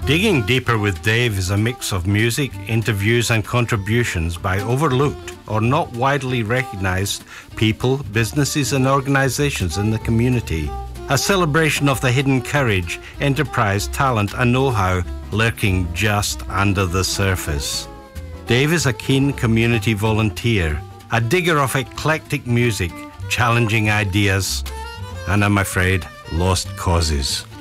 Digging Deeper with Dave is a mix of music, interviews and contributions by overlooked or not widely recognized people, businesses and organizations in the community. A celebration of the hidden courage, enterprise, talent and know-how lurking just under the surface. Dave is a keen community volunteer, a digger of eclectic music, challenging ideas, and I'm afraid, lost causes.